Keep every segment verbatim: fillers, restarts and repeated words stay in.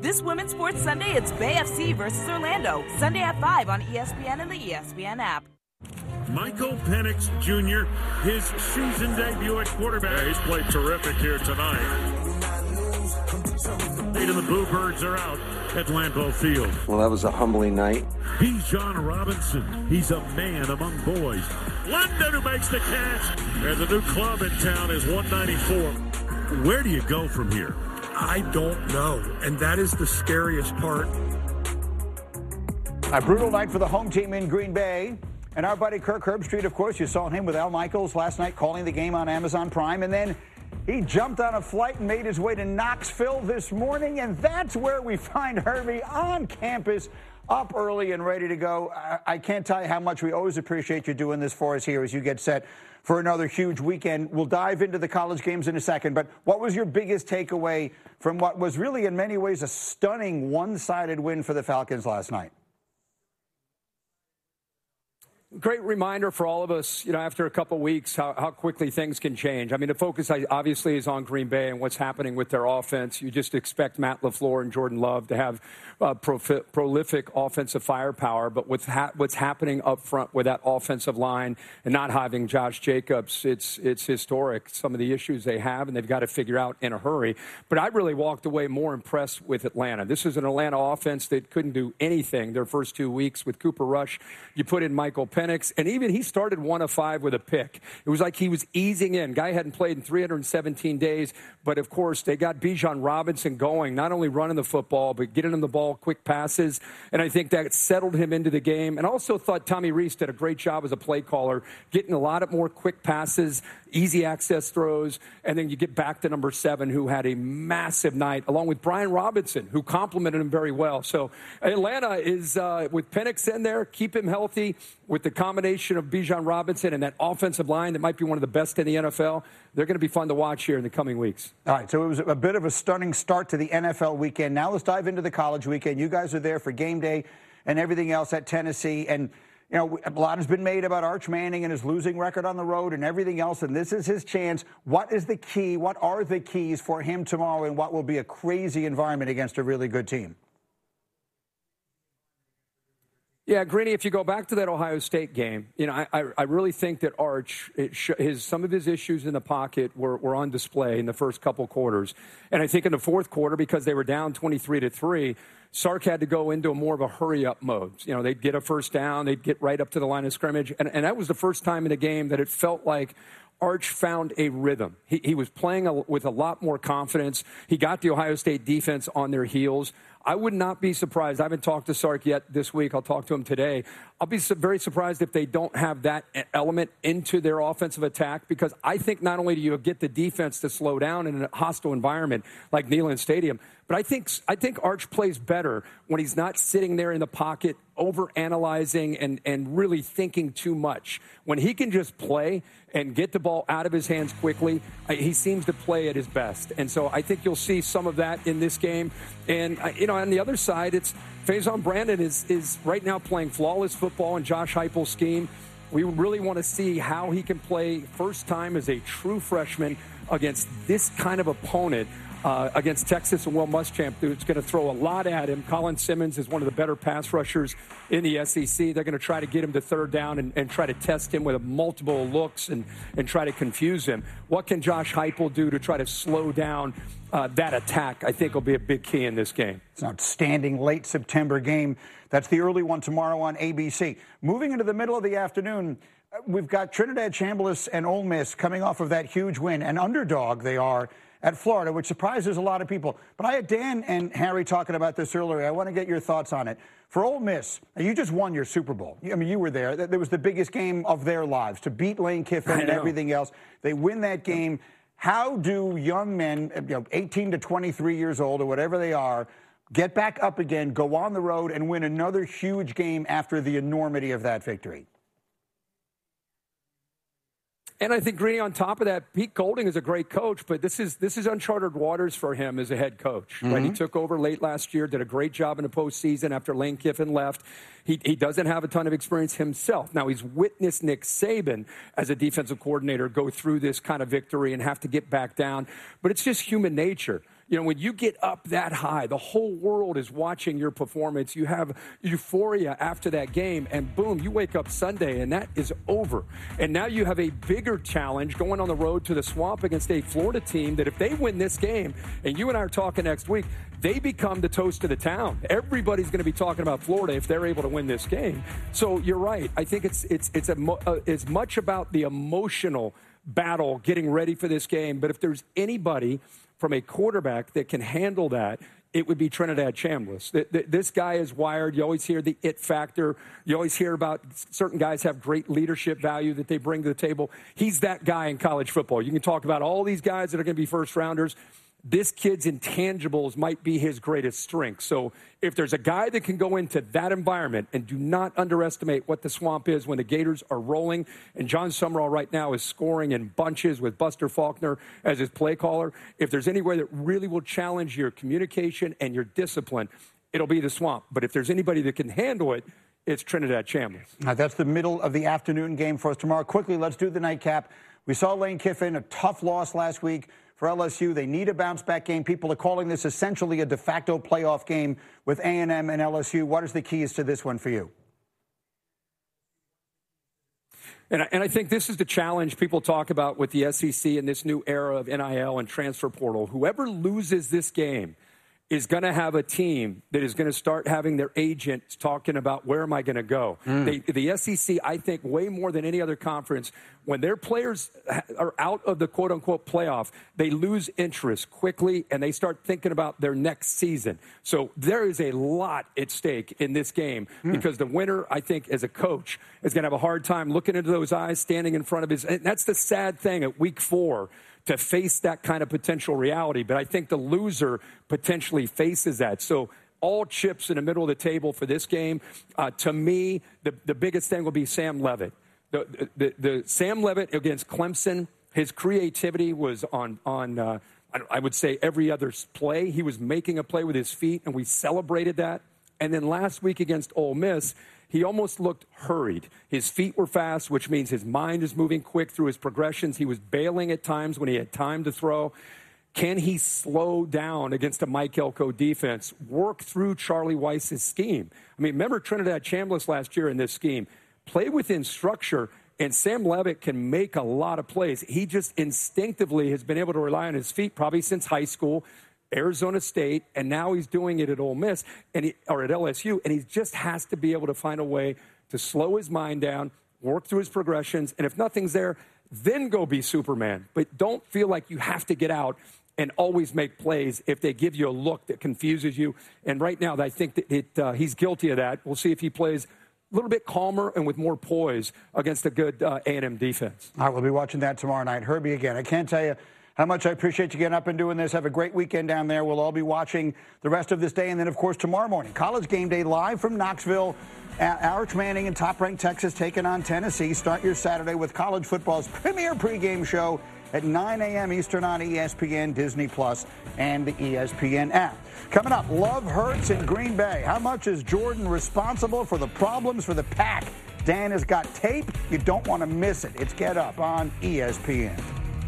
This Women's Sports Sunday, it's Bay F C versus Orlando. Sunday at five on E S P N and the E S P N app. Michael Penix Junior, his season debut at quarterback. Yeah, he's played terrific here tonight. Eight of the Bluebirds are out at Lambeau Field. Well, that was a humbling night. Bijan Robinson, he's a man among boys. London who makes the catch. And the new club in town is one ninety-four. Where do you go from here? I don't know, and that is the scariest part. A brutal night for the home team in Green Bay. And our buddy Kirk Herbstreit, of course, you saw him with Al Michaels last night calling the game on Amazon Prime. And then he jumped on a flight and made his way to Knoxville this morning. And that's where we find Herbie on campus, up early and ready to go. I, I can't tell you how much we always appreciate you doing this for us here as you get set for another huge weekend. We'll dive into the college games in a second. But what was your biggest takeaway from what was really in many ways a stunning one-sided win for the Falcons last night? Great reminder for all of us, you know, after a couple weeks, how, how quickly things can change. I mean, the focus obviously is on Green Bay and what's happening with their offense. You just expect Matt LaFleur and Jordan Love to have uh, profi- prolific offensive firepower, but with ha- what's happening up front with that offensive line and not having Josh Jacobs, it's it's historic, some of the issues they have, and they've got to figure out in a hurry. But I really walked away more impressed with Atlanta. This is an Atlanta offense that couldn't do anything their first two weeks with Cooper Rush. You put in Michael Penix, and even he started one of five with a pick. It was like he was easing in. Guy hadn't played in three hundred seventeen days, but of course they got Bijan Robinson going, not only running the football, but getting him the ball, quick passes, and I think that settled him into the game. And I also thought Tommy Rees did a great job as a play caller, getting a lot of more quick passes, easy access throws, and then you get back to number seven, who had a massive night, along with Brian Robinson, who complimented him very well. So Atlanta is, uh, with Penix in there, keep him healthy, with the combination of Bijan Robinson and that offensive line that might be one of the best in the N F L, they're going to be fun to watch here in the coming weeks. All right, so it was a bit of a stunning start to the N F L weekend. Now let's dive into the college weekend. You guys are there for game day and everything else at Tennessee. And, you know, a lot has been made about Arch Manning and his losing record on the road and everything else, and this is his chance. What is the key? What are the keys for him tomorrow in what will be a crazy environment against a really good team? Yeah, Greeny, if you go back to that Ohio State game, you know, I, I really think that Arch, it sh- his some of his issues in the pocket were, were on display in the first couple quarters. And I think in the fourth quarter, because they were down twenty-three to three, Sark had to go into a more of a hurry-up mode. You know, they'd get a first down, they'd get right up to the line of scrimmage. And, and that was the first time in the game that it felt like Arch found a rhythm. He, he was playing a, with a lot more confidence. He got the Ohio State defense on their heels. I would not be surprised. I haven't talked to Sark yet this week. I'll talk to him today. I'll be su- very surprised if they don't have that element into their offensive attack, because I think not only do you get the defense to slow down in a hostile environment like Neyland Stadium, but I think I think Arch plays better when he's not sitting there in the pocket over-analyzing and, and really thinking too much. When he can just play and get the ball out of his hands quickly, he seems to play at his best. And so I think you'll see some of that in this game. And, you know, on the other side, it's Faison Brandon is, is right now playing flawless football in Josh Heupel's scheme. We really want to see how he can play first time as a true freshman against this kind of opponent. Uh, against Texas and Will Muschamp, who's going to throw a lot at him. Colin Simmons is one of the better pass rushers in the S E C. They're going to try to get him to third down and, and try to test him with multiple looks and, and try to confuse him. What can Josh Heupel do to try to slow down uh, that attack? I think will be a big key in this game. It's an outstanding late September game. That's the early one tomorrow on A B C. Moving into the middle of the afternoon, we've got Trinidad Chambliss and Ole Miss coming off of that huge win. An underdog they are at Florida, which surprises a lot of people. But I had Dan and Harry talking about this earlier. I want to get your thoughts on it. For Ole Miss, you just won your Super Bowl. I mean, you were there. There was the biggest game of their lives to beat Lane Kiffin and everything else. They win that game. How do young men, you know, eighteen to twenty-three years old or whatever they are, get back up again, go on the road, and win another huge game after the enormity of that victory? And I think, Greeny, on top of that, Pete Golding is a great coach, but this is this is uncharted waters for him as a head coach. Mm-hmm. Right? He took over late last year, did a great job in the postseason after Lane Kiffin left. He, he doesn't have a ton of experience himself. Now, he's witnessed Nick Saban as a defensive coordinator go through this kind of victory and have to get back down. But it's just human nature. You know, when you get up that high, the whole world is watching your performance. You have euphoria after that game, and boom, you wake up Sunday, and that is over. And now you have a bigger challenge going on the road to the Swamp against a Florida team that if they win this game, and you and I are talking next week, they become the toast of the town. Everybody's going to be talking about Florida if they're able to win this game. So you're right. I think it's it's it's a, uh, as much about the emotional battle getting ready for this game. But if there's anybody from a quarterback that can handle that, it would be Trinidad Chambliss. This guy is wired. You always hear the it factor. You always hear about certain guys have great leadership value that they bring to the table. He's that guy in college football. You can talk about all these guys that are going to be first rounders. This kid's intangibles might be his greatest strength. So if there's a guy that can go into that environment, and do not underestimate what the Swamp is when the Gators are rolling, and John Summerall right now is scoring in bunches with Buster Faulkner as his play caller, if there's anywhere that really will challenge your communication and your discipline, it'll be the Swamp. But if there's anybody that can handle it, it's Trinidad Chambliss. Now, that's the middle of the afternoon game for us tomorrow. Quickly, let's do the nightcap. We saw Lane Kiffin, a tough loss last week for L S U. They need a bounce-back game. People are calling this essentially a de facto playoff game with A and M and L S U. What is the keys to this one for you? And I, and I think this is the challenge people talk about with the S E C in this new era of N I L and transfer portal. Whoever loses this game is going to have a team that is going to start having their agents talking about, where am I going to go? Mm. They, the S E C, I think, way more than any other conference, when their players are out of the quote-unquote playoff, they lose interest quickly, and they start thinking about their next season. So there is a lot at stake in this game mm. because the winner, I think, as a coach, is going to have a hard time looking into those eyes, standing in front of his – and that's the sad thing at week four, to face that kind of potential reality. But I think the loser potentially faces that. So all chips in the middle of the table for this game. Uh, to me, the, the biggest thing will be Sam Leavitt. The, the, the Sam Leavitt against Clemson, his creativity was on, on uh, I, I would say, every other play. He was making a play with his feet, and we celebrated that. And then last week against Ole Miss, he almost looked hurried. His feet were fast, which means his mind is moving quick through his progressions. He was bailing at times when he had time to throw. Can he slow down against a Mike Elko defense, work through Charlie Weiss's scheme? I mean, remember Trinidad Chambliss last year in this scheme. Play within structure, and Sam Leavitt can make a lot of plays. He just instinctively has been able to rely on his feet probably since high school, Arizona State, and now he's doing it at Ole Miss and he, or at L S U, and he just has to be able to find a way to slow his mind down, work through his progressions, and if nothing's there, then go be Superman. But don't feel like you have to get out and always make plays if they give you a look that confuses you. And right now, I think that it, uh, he's guilty of that. We'll see if he plays a little bit calmer and with more poise against a good uh, A and M defense. All right, we'll be watching that tomorrow night. Herbie, again, I can't tell you how much I appreciate you getting up and doing this. Have a great weekend down there. We'll all be watching the rest of this day. And then, of course, tomorrow morning, College Game Day live from Knoxville. Arch Manning and top-ranked Texas taking on Tennessee. Start your Saturday with college football's premier pregame show at nine a.m. Eastern on E S P N, Disney Plus, and the E S P N app. Coming up, love hurts in Green Bay. How much is Jordan responsible for the problems for the Pack? Dan has got tape. You don't want to miss it. It's Get Up on E S P N.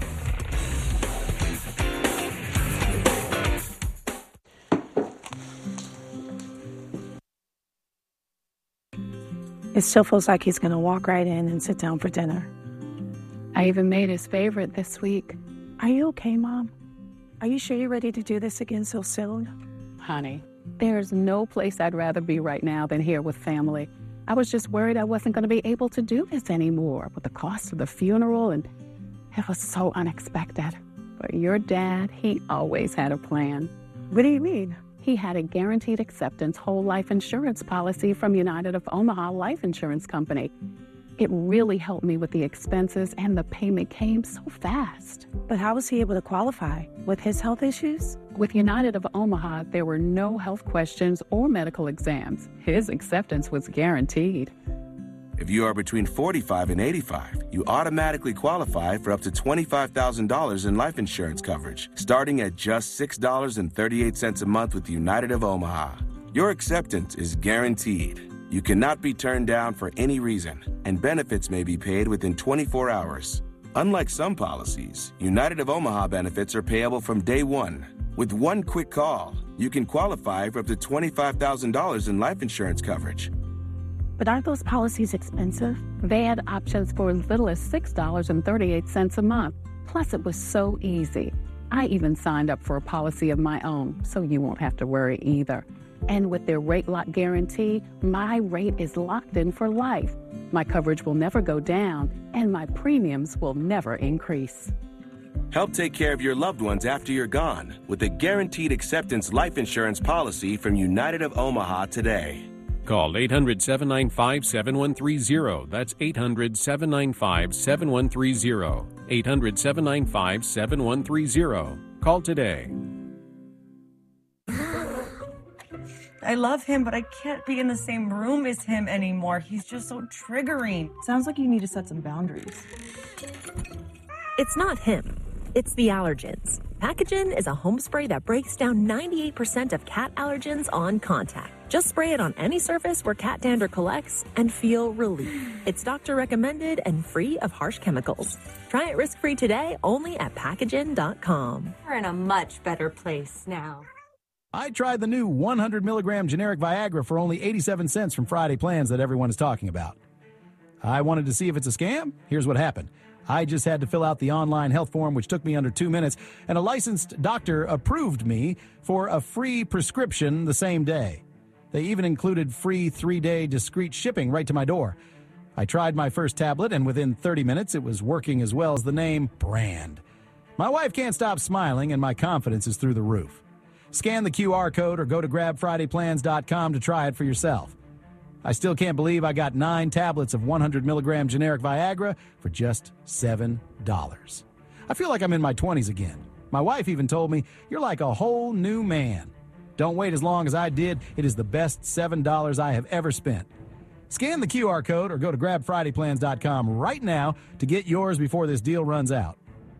It still feels like he's going to walk right in and sit down for dinner. I even made his favorite this week. Are you okay, Mom? Are you sure you're ready to do this again so soon? Honey, there's no place I'd rather be right now than here with family. I was just worried I wasn't going to be able to do this anymore with the cost of the funeral, and it was so unexpected. But your dad, he always had a plan. What do you mean? He had a guaranteed acceptance whole life insurance policy from United of Omaha Life Insurance Company. It really helped me with the expenses, and the payment came so fast. But how was he able to qualify? With his health issues? With United of Omaha, there were no health questions or medical exams. His acceptance was guaranteed. If you are between forty-five and eighty-five, you automatically qualify for up to twenty-five thousand dollars in life insurance coverage, starting at just six dollars and thirty-eight cents a month with United of Omaha. Your acceptance is guaranteed. You cannot be turned down for any reason, and benefits may be paid within twenty-four hours. Unlike some policies, United of Omaha benefits are payable from day one. With one quick call, you can qualify for up to twenty-five thousand dollars in life insurance coverage. But aren't those policies expensive? They had options for as little as six dollars and thirty-eight cents a month. Plus, it was so easy. I even signed up for a policy of my own, so you won't have to worry either. And with their rate lock guarantee, my rate is locked in for life. My coverage will never go down, and my premiums will never increase. Help take care of your loved ones after you're gone with a Guaranteed Acceptance life insurance policy from United of Omaha today. Call eight hundred, seven nine five, seven one three zero. That's eight hundred, seven nine five, seven one three zero. eight hundred, seven nine five, seven one three zero. Call today. I love him, but I can't be in the same room as him anymore. He's just so triggering. Sounds like you need to set some boundaries. It's not him. It's the allergens. Pacogen is a home spray that breaks down ninety-eight percent of cat allergens on contact. Just spray it on any surface where cat dander collects and feel relief. It's doctor recommended and free of harsh chemicals. Try it risk-free today only at Pacogen dot com. We're in a much better place now. I tried the new one hundred milligram generic Viagra for only eighty-seven cents from Friday Plans that everyone is talking about. I wanted to see if it's a scam. Here's what happened. I just had to fill out the online health form, which took me under two minutes, and a licensed doctor approved me for a free prescription the same day. They even included free three-day discreet shipping right to my door. I tried my first tablet, and within thirty minutes, it was working as well as the name brand. My wife can't stop smiling, and my confidence is through the roof. Scan the Q R code or go to grab friday plans dot com to try it for yourself. I still can't believe I got nine tablets of one hundred milligram generic Viagra for just seven dollars. I feel like I'm in my twenties again. My wife even told me, "You're like a whole new man." Don't wait as long as I did. It is the best seven dollars I have ever spent. Scan the Q R code or go to grab friday plans dot com right now to get yours before this deal runs out.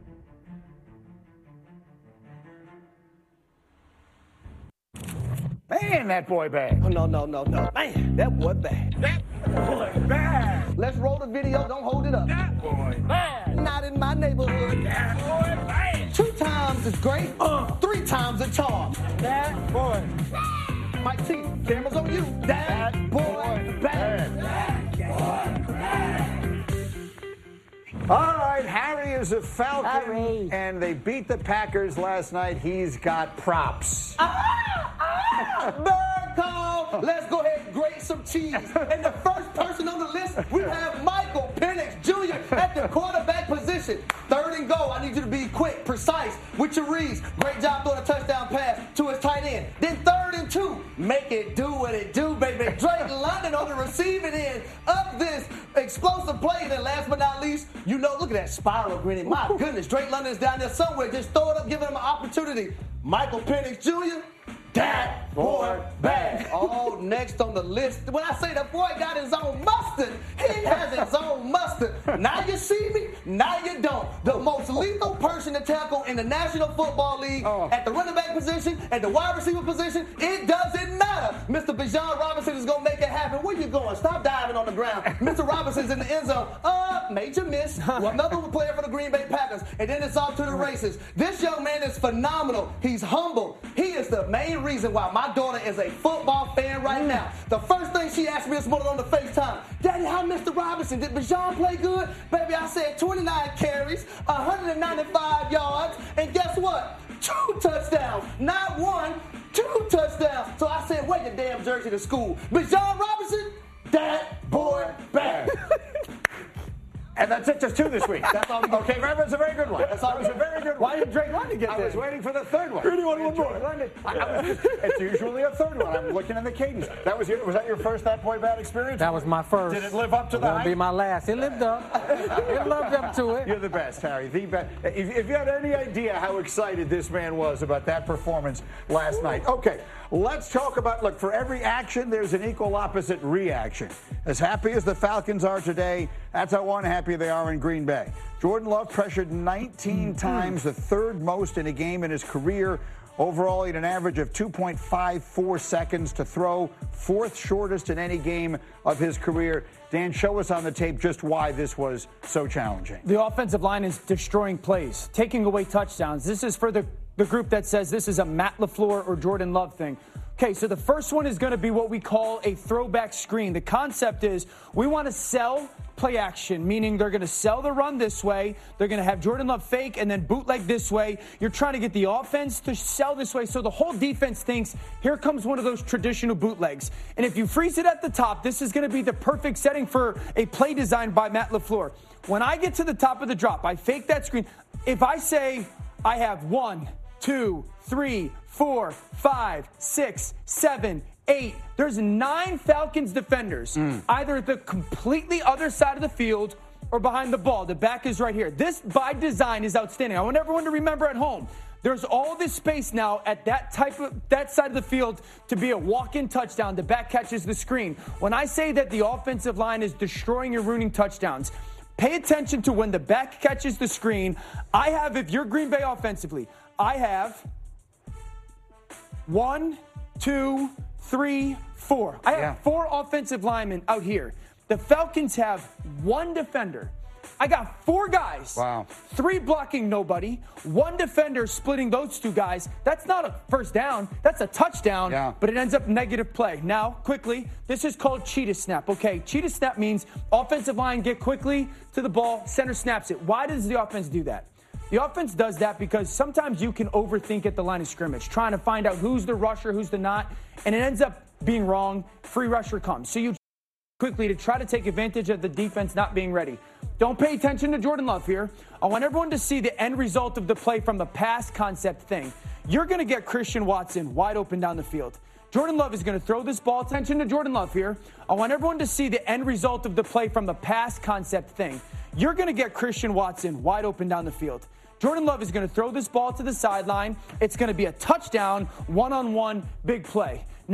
Man, that boy bad. Oh, no, no, no, no. Man, that boy bad. That boy bad. Let's roll the video. Don't hold it up. That boy bad. Not in my neighborhood. That boy bad. Two times is great. Uh, three times a charm. That boy. Mike T, camera's on you. That, that boy, boy bad. bad. That boy bad. All right, Harry is a Falcon, Harry. And they beat the Packers last night. He's got props. Ah, ah, bird call. Let's go ahead and grate some cheese. And the first person on the list, we have Michael Penix Junior at the quarterback position. Third and goal. I need you to be quick, precise with your reads. Great job throwing a touchdown pass to his tight end. Then third and two. Make it do what it do, baby. Drake London on the receiving end of this explosive play. And then last but not least, you know, look at that spiral grinning. My goodness, Drake London is down there somewhere. Just throw it up, give him an opportunity. Michael Penix Junior, that boy bad. Oh, next on the list. When I say the boy got his own mustard, he has his own mustard. Now you see me, now you don't. The most lethal person to tackle in the National Football League oh. at the running back position, at the wide receiver position, it doesn't matter. Mister Bijan Robinson is going to make it happen. Where you going? Stop diving on the ground. Mister Robinson's in the end zone. Uh, major miss. Another player for the Green Bay Packers. And then it's off to the races. This young man is phenomenal. He's humble. He is the main reason why my daughter is a football fan right now. The first thing she asked me this morning on the FaceTime, Daddy, how Mister Robinson? Did Bijan play good? Baby, I said twenty-nine carries, one hundred ninety-five yards, and guess what? Two touchdowns. Not one, two touchdowns. So I said, wear your damn jersey to school. Bijan Robinson, that boy bad. And that's it, just two this week. That's all we Okay, that was a very good one. That's all that was a very good one. Why did Drake London get I there? was waiting for the third one. Really want one more. London. I, I was just, it's usually a third one. I'm looking in the cadence. That was your, was that your first That Boy Bad experience? That was my first. Did it live up to it the hype? It'll be my last. It lived up. It lived up to it. You're the best, Harry. The best. If, if you had any idea how excited this man was about that performance last night. Okay, let's talk about, look, for every action, there's an equal opposite reaction. As happy as the Falcons are today, that's how unhappy they are in Green Bay. Jordan Love pressured nineteen times, the third most in a game in his career. Overall, he had an average of two point five four seconds to throw, fourth shortest in any game of his career. Dan, show us on the tape just why this was so challenging. The offensive line is destroying plays, taking away touchdowns. This is for the the group that says this is a Matt LaFleur or Jordan Love thing. Okay, so the first one is going to be what we call a throwback screen. The concept is we want to sell play action, meaning they're going to sell the run this way. They're going to have Jordan Love fake and then bootleg this way. You're trying to get the offense to sell this way. So the whole defense thinks, here comes one of those traditional bootlegs. And if you freeze it at the top, this is going to be the perfect setting for a play designed by Matt LaFleur. When I get to the top of the drop, I fake that screen. If I say I have one, two, three, four, five, six, seven, eight. There's nine Falcons defenders, mm. either at the completely other side of the field or behind the ball. The back is right here. This, by design, is outstanding. I want everyone to remember at home. There's all this space now at that type of that side of the field to be a walk-in touchdown. The back catches the screen. When I say that the offensive line is destroying your ruining touchdowns, pay attention to when the back catches the screen. I have, if you're Green Bay offensively, I have one, two, three, four. I have yeah. four offensive linemen out here. The Falcons have one defender. I got four guys. Wow. Three blocking nobody. One defender splitting those two guys. That's not a first down. That's a touchdown. Yeah. But it ends up negative play. Now, quickly, this is called cheetah snap. Okay, cheetah snap means offensive line get quickly to the ball, center snaps it. Why does the offense do that? The offense does that because sometimes you can overthink at the line of scrimmage, trying to find out who's the rusher, who's the not, and it ends up being wrong. Free rusher comes. So you quickly to try to take advantage of the defense not being ready. Don't pay attention to Jordan Love here. I want everyone to see the end result of the play from the pass concept thing. You're going to get Christian Watson wide open down the field. Jordan Love is going to throw this ball. Attention to Jordan Love here. I want everyone to see the end result of the play from the pass concept thing. You're going to get Christian Watson wide open down the field. Jordan Love is going to throw this ball to the sideline. It's going to be a touchdown, one-on-one, big play.